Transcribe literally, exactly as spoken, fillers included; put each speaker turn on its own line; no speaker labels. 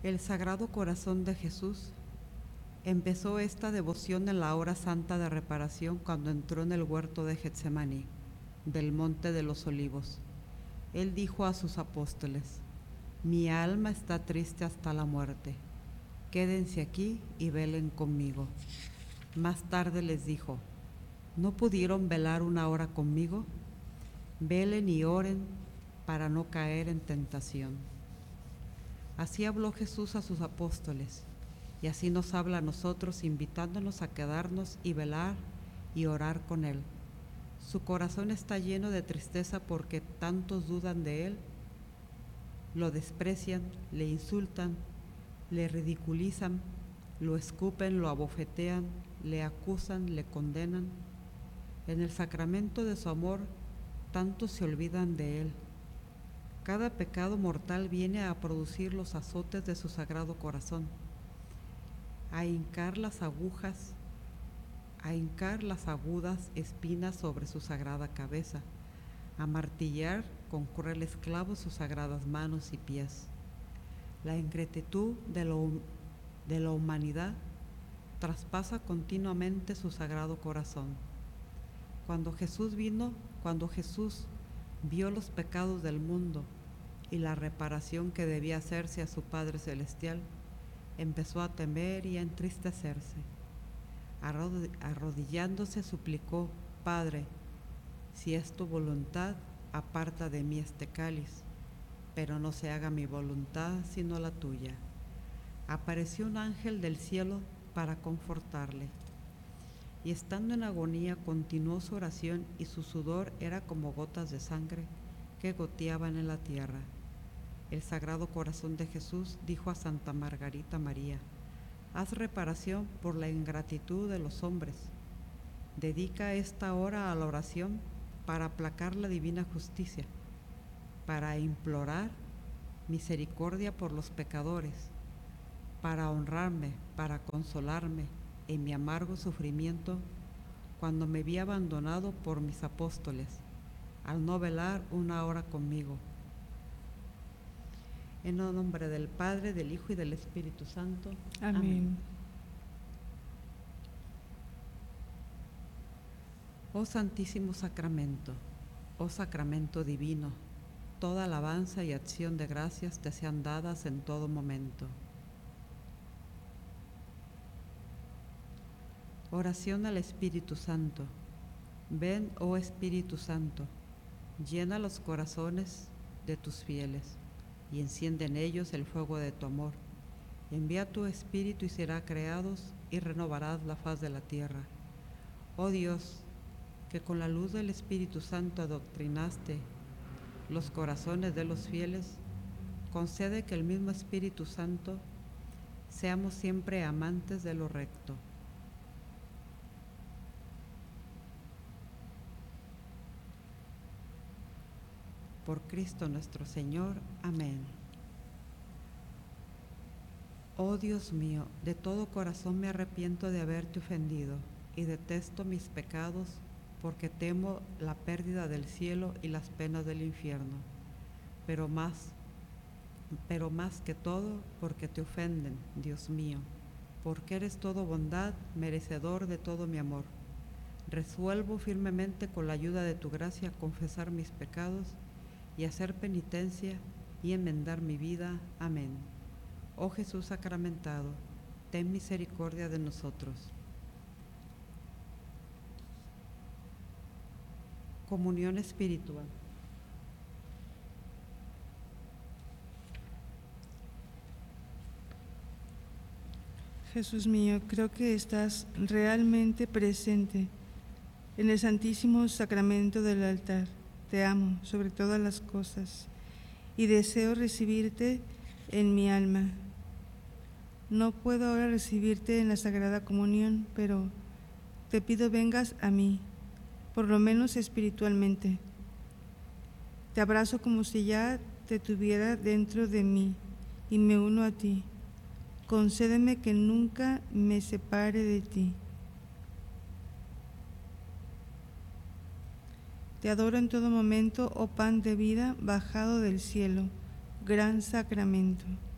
El Sagrado Corazón de Jesús. Empezó esta devoción en la hora santa de reparación cuando entró en el huerto de Getsemaní, del Monte de los Olivos. Él dijo a sus apóstoles: mi alma está triste hasta la muerte. Quédense aquí y velen conmigo. Más tarde les dijo: ¿no pudieron velar una hora conmigo? Velen y oren para no caer en tentación. Así habló Jesús a sus apóstoles, y así nos habla a nosotros, invitándonos a quedarnos y velar y orar con Él. Su corazón está lleno de tristeza porque tantos dudan de Él, lo desprecian, le insultan, le ridiculizan, lo escupen, lo abofetean, le acusan, le condenan. En el sacramento de su amor, tantos se olvidan de Él. Cada pecado mortal viene a producir los azotes de su sagrado corazón, a hincar las agujas, a hincar las agudas espinas sobre su sagrada cabeza, a martillar con crueles clavos sus sagradas manos y pies. La ingratitud de, lo, de la humanidad traspasa continuamente su sagrado corazón. Cuando Jesús vino, cuando Jesús vio los pecados del mundo y la reparación que debía hacerse a su Padre Celestial, empezó a temer y a entristecerse. Arrodillándose suplicó: Padre, si es tu voluntad, aparta de mí este cáliz, pero no se haga mi voluntad sino la tuya. Apareció un ángel del cielo para confortarle, y estando en agonía continuó su oración, y su sudor era como gotas de sangre que goteaban en la tierra. El Sagrado Corazón de Jesús dijo a Santa Margarita María: haz reparación por la ingratitud de los hombres. Dedica esta hora a la oración para aplacar la divina justicia, para implorar misericordia por los pecadores, para honrarme, para consolarme en mi amargo sufrimiento cuando me vi abandonado por mis apóstoles, al no velar una hora conmigo. En el nombre del Padre, del Hijo y del Espíritu Santo.
Amén. Amén.
Oh Santísimo Sacramento, oh Sacramento divino, toda alabanza y acción de gracias te sean dadas en todo momento. Oración al Espíritu Santo. Ven, oh Espíritu Santo, llena los corazones de tus fieles y enciende en ellos el fuego de tu amor. Envía tu Espíritu y será creados y renovarás la faz de la tierra. Oh Dios, que con la luz del Espíritu Santo adoctrinaste los corazones de los fieles, concede que el mismo Espíritu Santo seamos siempre amantes de lo recto. Por Cristo nuestro Señor. Amén. Oh Dios mío, de todo corazón me arrepiento de haberte ofendido y detesto mis pecados, porque temo la pérdida del cielo y las penas del infierno, pero más, pero más que todo porque te ofenden, Dios mío, porque eres todo bondad, merecedor de todo mi amor. Resuelvo firmemente con la ayuda de tu gracia confesar mis pecados y hacer penitencia y enmendar mi vida. Amén. Oh Jesús sacramentado, ten misericordia de nosotros. Comunión espiritual.
Jesús mío, creo que estás realmente presente en el Santísimo Sacramento del altar. Te amo sobre todas las cosas y deseo recibirte en mi alma. No puedo ahora recibirte en la Sagrada Comunión, pero te pido vengas a mí, por lo menos espiritualmente. Te abrazo como si ya te tuviera dentro de mí y me uno a ti. Concédeme que nunca me separe de ti. Te adoro en todo momento, oh pan de vida bajado del cielo, gran sacramento.